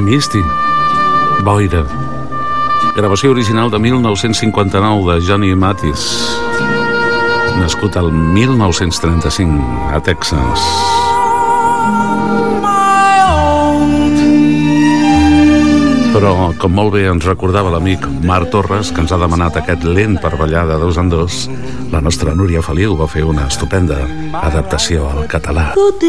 Misty, Boira. Gravació original de 1959 de Johnny Mathis, nascut al 1935 a Texas. Però, com molt bé ens recordava l'amic Marc Torres, que ens ha demanat aquest lent per ballar de 2 en 2, la nostra Núria Feliu va fer una estupenda adaptació al català.